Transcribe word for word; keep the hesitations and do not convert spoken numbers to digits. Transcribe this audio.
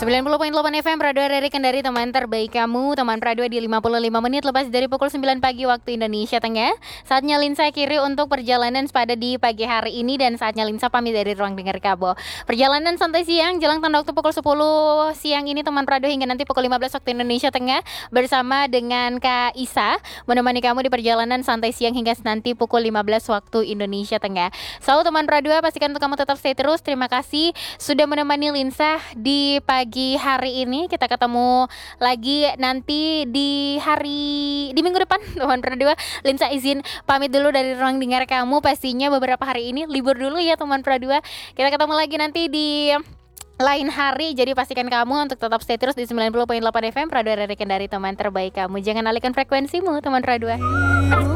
sembilan puluh koma delapan F M Pradua R R I Kendari, teman terbaik kamu. Teman Pradua di lima puluh lima menit lepas dari pukul sembilan pagi waktu Indonesia Tengah. Saatnya Linsa akhiri untuk perjalanan sepada di pagi hari ini. Dan saatnya Linsa pamit dari ruang dengar Kabo. Perjalanan santai siang jelang tanda waktu pukul sepuluh siang ini teman Pradua hingga nanti pukul lima belas waktu Indonesia Tengah. Bersama dengan Kak Isa menemani kamu di perjalanan santai siang hingga nanti pukul lima belas waktu Indonesia Tengah. So teman Pradua, pastikan untuk kamu tetap stay terus. Terima kasih sudah menemani Linsa di pagi hari ini. Kita ketemu lagi nanti di hari di minggu depan teman Pradua. Linsa izin pamit dulu dari ruang dengar kamu. Pastinya beberapa hari ini libur dulu ya teman Pradua. Kita ketemu lagi nanti di lain hari. Jadi pastikan kamu untuk tetap stay terus di sembilan puluh koma delapan F M Pradua R R I Kendari, teman terbaik kamu. Jangan alihkan frekuensimu teman Pradua.